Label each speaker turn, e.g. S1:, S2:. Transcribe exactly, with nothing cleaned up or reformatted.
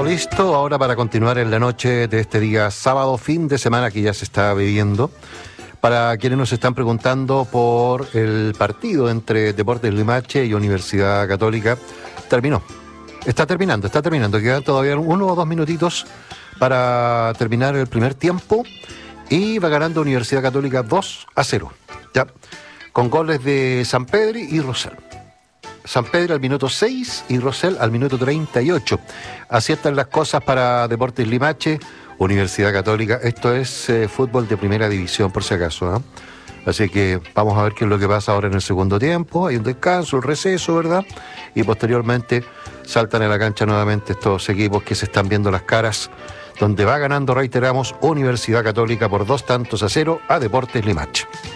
S1: listo ahora para continuar en la noche de este día sábado, fin de semana que ya se está viviendo. Para quienes nos están preguntando por el partido entre Deportes Limache y Universidad Católica, terminó. Está terminando, está terminando. Quedan todavía uno o dos minutitos para terminar el primer tiempo y va ganando Universidad Católica dos a cero. ¿Ya? Con goles de Sampedri y Rosell. Sampedri al minuto seis y Rosell al minuto treinta y ocho. Así están las cosas para Deportes Limache, Universidad Católica. Esto es eh, fútbol de primera división, por si acaso, ¿eh? Así que vamos a ver qué es lo que pasa ahora en el segundo tiempo. Hay un descanso, un receso, ¿verdad? Y posteriormente saltan a la cancha nuevamente estos equipos que se están viendo las caras, donde va ganando, reiteramos, Universidad Católica por dos tantos a cero a Deportes Limache.